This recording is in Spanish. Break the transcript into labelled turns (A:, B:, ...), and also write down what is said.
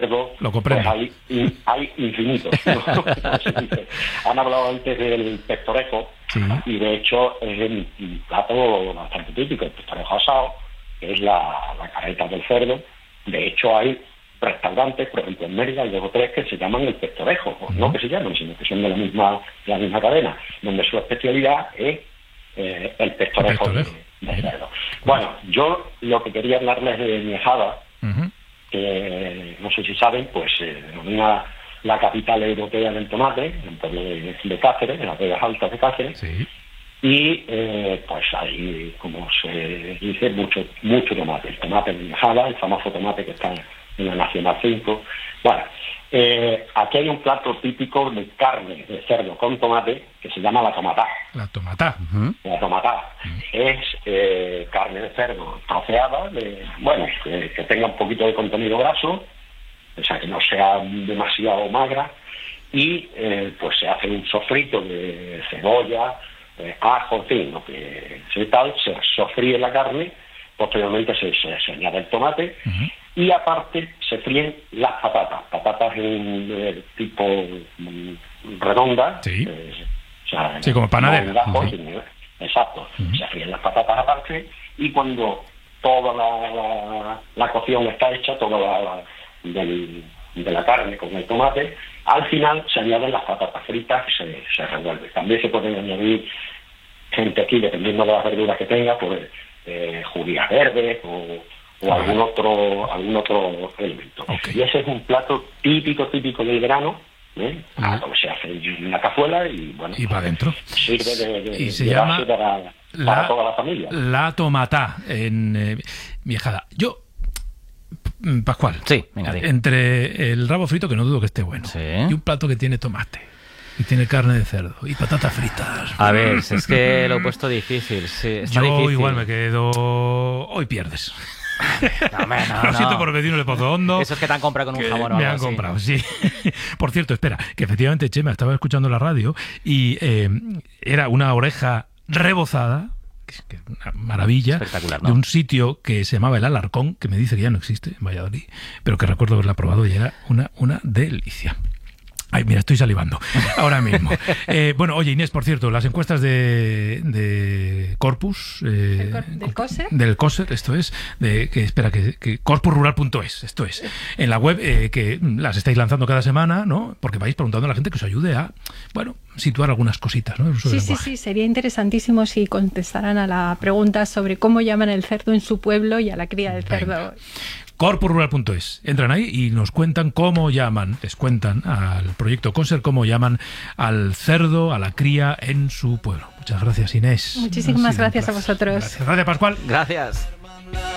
A: cerdo, pues hay infinitos, ¿no? Han hablado antes del pestorejo, sí. Y de hecho es un plato bastante típico, el pestorejo asado, que es la careta del cerdo. De hecho hay restaurantes, por ejemplo en Mérida hay 2 o 3 que se llaman el pestorejo, no que se llaman, sino que son de la misma cadena, donde su especialidad es el pestorejo de cerdo. Bueno, yo lo que quería hablarles de Miejada, que no sé si saben, pues se denomina la capital europea del tomate, en el pueblo de Cáceres, en las Vegas Altas de Cáceres, sí. Y pues hay, como se dice, mucho tomate. El tomate de Miejada, el famoso tomate que está en la Nacional 5. Bueno, aquí hay un plato típico de carne de cerdo con tomate que se llama la tomatá.
B: La tomatá.
A: La tomatá. Es carne de cerdo troceada, que tenga un poquito de contenido graso, o sea, que no sea demasiado magra, y pues se hace un sofrito de cebolla, ajo, en fin, lo que sea tal, se sofríe la carne, posteriormente se añade el tomate, y aparte se fríen las patatas en tipo redonda,
B: sí,
A: o sea,
B: sí, como panadera.
A: Exacto, se fríen las patatas aparte, y cuando toda la cocción está hecha, toda de la carne con el tomate, al final se añaden las patatas fritas y se revuelve. También se pueden añadir gente aquí, dependiendo de las verduras que tenga, pues judías verdes o algún otro elemento. Okay. Y ese es un plato típico del verano, donde se hace en una cazuela y bueno,
B: y para adentro.
A: Sirve
B: y se llama
A: para toda la familia.
B: La tomatá en Miejada. Yo, Pascual,
C: sí, venga,
B: entre el rabo frito, que no dudo que esté bueno,
C: sí,
B: y un plato que tiene tomate y tiene carne de cerdo y patatas fritas.
C: A ver, es que lo he puesto difícil. Sí, está
B: yo
C: difícil.
B: Igual me quedo... Hoy pierdes.
C: No,
B: lo siento por vecino de Pozo Hondo.
C: Eso es que te han comprado con un jamón o algo
B: me han
C: así.
B: comprado, sí. Por cierto, espera, que efectivamente Chema estaba escuchando la radio y era una oreja rebozada, que es una maravilla,
C: espectacular, ¿no?
B: De un sitio que se llamaba El Alarcón, que me dice que ya no existe en Valladolid, pero que recuerdo haberla probado y era una delicia. Ay, mira, estoy salivando ahora mismo. Bueno, oye, Inés, por cierto, las encuestas de Corpus...
D: ¿Del COSER?
B: Del COSER, esto es, que corpusrural.es, esto es, en la web, que las estáis lanzando cada semana, ¿no? Porque vais preguntando a la gente que os ayude a, bueno, situar algunas cositas, ¿no?
D: Sí, sería interesantísimo si contestaran a la pregunta sobre cómo llaman el cerdo en su pueblo y a la cría del cerdo.
B: Corpusrural.es. Entran ahí y nos cuentan cómo llaman, les cuentan al proyecto COSER cómo llaman al cerdo, a la cría en su pueblo. Muchas gracias, Inés.
D: Muchísimas gracias a vosotros.
B: Gracias, Pascual.
C: Gracias.